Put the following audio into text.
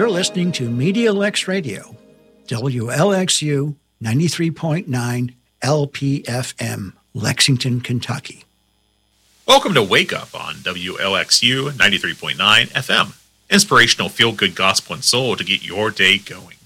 You're listening to Media Lex Radio, WLXU 93.9 LPFM, Lexington, Kentucky. Welcome to Wake Up on WLXU 93.9 FM. Inspirational feel-good gospel and soul to get your day going.